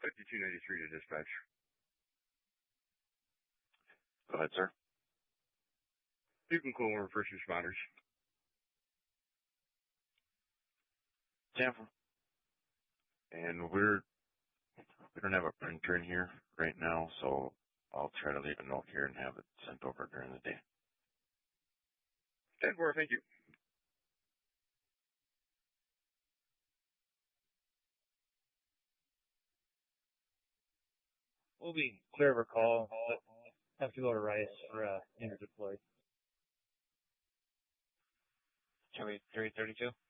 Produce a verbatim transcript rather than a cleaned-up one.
fifty-two ninety-three to dispatch. Go ahead, sir. People call over first responders. Tampa. And we're, we don't have a printer in here right now, so I'll try to leave a note here and have it sent over during the day. ten four, thank you. We'll be clear of our call, but have to go to Rice for uh, injured deployed. Can we three thirty-two?